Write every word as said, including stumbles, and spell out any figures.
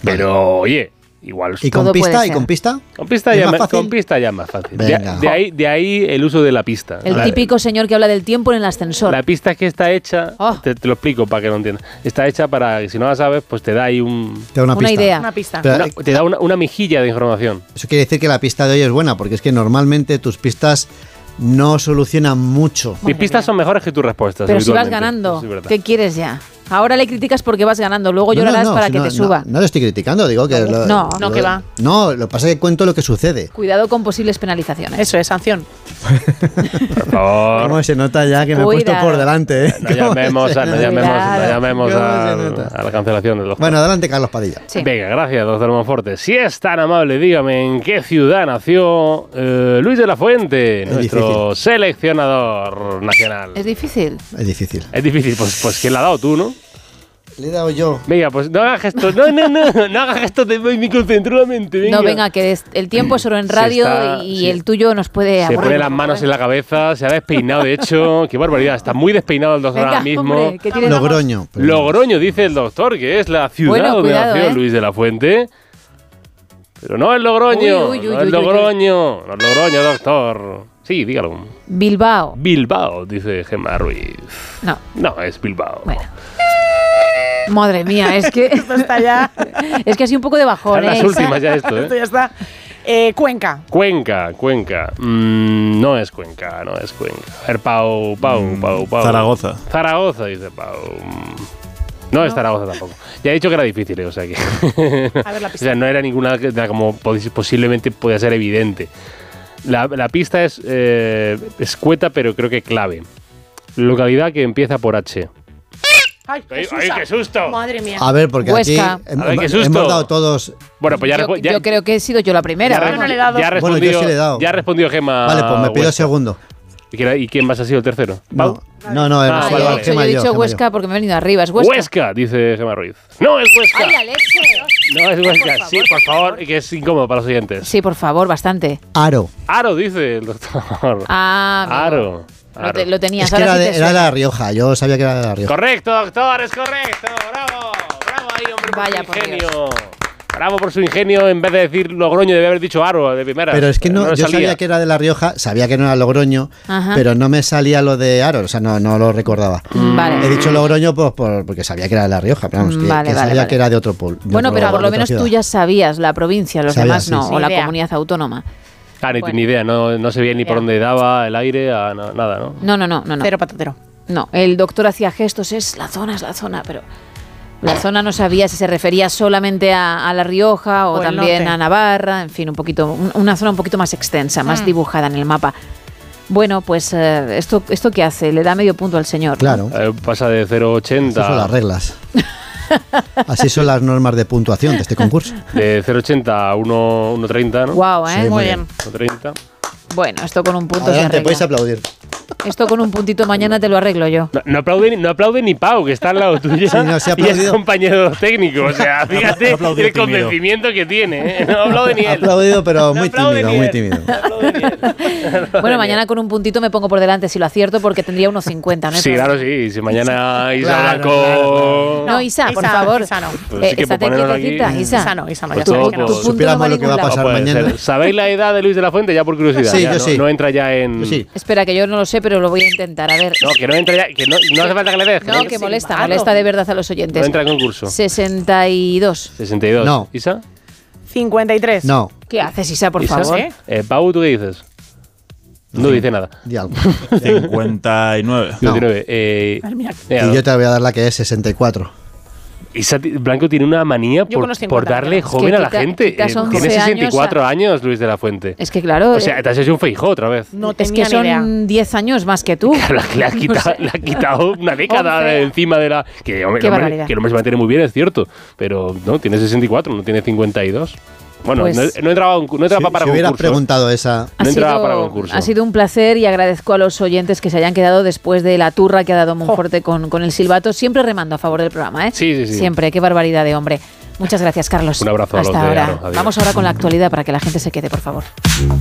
Pero, oye, igual... ¿Y con pista? ¿Y con pista? Con pista, ya más, con pista ya más fácil. De, de, ahí, de ahí el uso de la pista. El la, típico señor que habla del tiempo en el ascensor. La pista es que está hecha, oh. te, te lo explico para que lo entiendas, está hecha para que si no la sabes, pues te da ahí un... Te da una, una pista. idea. Una pista. Una, te da una, una mejilla de información. Eso quiere decir que la pista de hoy es buena, porque es que normalmente tus pistas no solucionan mucho. Mis pistas son mejores que tus respuestas. Pero si vas ganando, ¿qué quieres ya? Ahora le criticas porque vas ganando, luego llorarás no, no, no, para si que no, te suba. No, no le estoy criticando, digo que... No, lo, no, no lo, que va. No, lo que pasa es que cuento lo que sucede. Cuidado con posibles penalizaciones. Eso es, sanción. Por favor. ¿Cómo se nota ya que me Cuidado. he puesto por delante? ¿eh? No llamemos, a, no llamemos, no llamemos a, a la cancelación del doctor. Bueno, adelante, Carlos Padilla. Sí. Venga, gracias, doctor Monforte. Si es tan amable, dígame en qué ciudad nació eh, Luis de la Fuente, es nuestro difícil. seleccionador nacional. ¿Es difícil? Es difícil. Es difícil, pues, pues ¿quién la ha dado tú, no? Le he dado yo. Venga, pues no hagas gestos. No, no, no. No hagas gestos de me concentro la mente. Venga. No, venga, que el tiempo es oro en radio está, y sí. el tuyo nos puede Se aburrir. pone las manos en la cabeza, se ha despeinado, de hecho. Qué barbaridad. Está muy despeinado el doctor venga, ahora mismo. Hombre, Logroño. Pero... Logroño, dice el doctor, que es la ciudad bueno, donde cuidado, nació ¿eh? Luis de la Fuente. Pero no es Logroño. Uy, uy, uy, no es uy, Logroño. Uy. No es Logroño, doctor. Sí, dígalo. Bilbao. Bilbao, dice Gemma Ruiz. No. No, es Bilbao. Bueno. Madre mía, es que esto está ya. Es que ha sido un poco de bajón. Las ¿eh? últimas ya esto, ¿eh? Esto ya está. Eh, Cuenca. Cuenca, Cuenca. Mm, no es Cuenca, no es Cuenca. A ver, Pau, Pau, mm, Pau, Pau. Zaragoza. Zaragoza, dice Pau. No, no es Zaragoza tampoco. Ya he dicho que era difícil, ¿eh? O sea que. A ver la pista. O sea, no era ninguna como posiblemente podía ser evidente. La, la pista es eh, escueta, pero creo que clave. Localidad que empieza por H. ¡Ay, qué, ¡Ay, qué susto! Madre mía. A ver, porque Huesca. aquí hem, a ver, qué hemos susto. dado todos... Bueno, pues ya, yo, ya yo creo que he sido yo la primera. Ya, yo no le he dado. ya ha respondido, bueno, yo sí le he dado. Ya ha respondido Gemma. Vale, pues me pido el Huesca. segundo. ¿Y quién, ¿Y quién más ha sido el tercero? No, no, no, Ah, hemos vale, vale, vale. Yo he dicho Gema Huesca yo. porque me he venido arriba. ¿Es Huesca? Huesca, dice Gemma Ruiz. No es Huesca. ¡Ay, la leche! No es Huesca. Por Sí, favor, por favor, que es incómodo para los oyentes. Sí, por favor, bastante. Aro. Aro, dice el doctor. Ah, Aro. Lo, te, lo tenías. Es que ahora era, sí de, te era de suena. La Rioja, yo sabía que era de La Rioja. Correcto, doctor, es correcto. Bravo. Bravo ahí, hombre, por Vaya, su por ingenio. Bravo por su ingenio. En vez de decir Logroño, debe haber dicho Aro de primera. Pero es que no, no yo salía. sabía que era de La Rioja, sabía que no era Logroño, Ajá. pero no me salía lo de Aro, o sea, no, no lo recordaba. Vale. He dicho Logroño pues, por, porque sabía que era de La Rioja, pero vamos, que, Vale, que vale, sabía vale. que era de otro pueblo. Bueno, pero por lo menos tú ya sabías la provincia, los Sabía, demás sí, no, sí. o la Ni idea. comunidad autónoma. Ah, ni, Bueno. ni idea, no, no se veía ni por dónde daba el aire, a, no, nada, ¿no? No, no, no, no, no. Cero patatero. No, el doctor hacía gestos, es la zona, es la zona, pero la zona no sabía si se refería solamente a, a La Rioja o, O el también norte. a Navarra, en fin, un poquito, un- una zona un poquito más extensa, más Mm. dibujada en el mapa. Bueno, pues eh, esto, esto qué hace, le da medio punto al señor. Claro, Eh, pasa de cero coma ochenta. esas son las reglas. Así son las normas de puntuación de este concurso. De cero coma ochenta a uno coma treinta, ¿no? Guau, ¿eh? Sí, Muy muy bien. uno coma treinta. Bueno, esto con un punto se Adelante, arregla. podéis aplaudir. Esto con un puntito mañana te lo arreglo yo. No, no, aplaude, ni- no aplaude ni Pau, que está al lado tuyo. Sí, no, se ha y es aplaudido. compañero técnico. O sea, fíjate Ha aplaudido el tímido. convencimiento que tiene. ¿eh? No aplaude ni Ha él. aplaudido, pero No muy aplaude tímido, ni muy él. tímido. No aplaude ni él. No aplaude Bueno, ni mañana él. con un puntito me pongo por delante si lo acierto porque tendría unos cincuenta, ¿no? hay Sí, problema. claro, sí. Si mañana Isa Claro, Blanco. claro, No, Isa, por Isa, favor. Isa no. Pues Eh, sí que estate por ponernos aquí- quietecita, Isa. Isa no, Isa no, Pues ya sabes todo, que no. pues, Tu punto Supiéramos no lo que va a ningún pasar lado. No puede mañana. ser. ¿Sabéis la edad de Luis de la Fuente? Ya por curiosidad. Sí, ya, yo no, sí. no entra ya en. Yo sí. Espera, que yo no lo sé, pero lo voy a intentar. A ver. No, que no entra ya. Que no, no hace falta que le des. No, que molesta, molesta de verdad a los no oyentes. entra en concurso. sesenta y dos. sesenta y dos. No. ¿Isa? cincuenta y tres. No, ¿Qué haces, Isa, por ¿Isa? favor? ¿Sí? Eh, Pau, ¿tú qué dices? No dice nada. di algo. cincuenta y nueve. No. cincuenta y nueve. Eh, Madre mía. venga, Y yo te voy a dar la que es sesenta y cuatro. Isa ti- Blanco tiene una manía Yo con por, los por cincuenta darle me quedo. joven Es que a la quita- gente. quitas Eh, once tiene sesenta y cuatro años años Luis de la Fuente. Es que claro, O sea, eh, te has hecho un Feijó otra vez. No es tenía que ni idea. son diez años más que tú. Le, le has quitado, le has quitado una década once. de encima de la. Que, hombre, Qué el hombre- barbaridad. que el hombre se mantiene muy bien, es cierto. Pero no, tiene sesenta y cuatro, no tiene cincuenta y dos. Bueno, Pues- no, no entraba, un- no entraba Si, para si hubieras concurso. preguntado esa... Ha No entraba sido, para concurso. ha sido un placer y agradezco a los oyentes que se hayan quedado después de la turra que ha dado Monforte con, con el silbato. Siempre remando a favor del programa, ¿eh? Sí, sí, sí. Siempre, qué barbaridad de hombre. Muchas gracias, Carlos. Un abrazo a los Hasta de ahora. Aro. Adiós. Vamos ahora con la actualidad para que la gente se quede, por favor.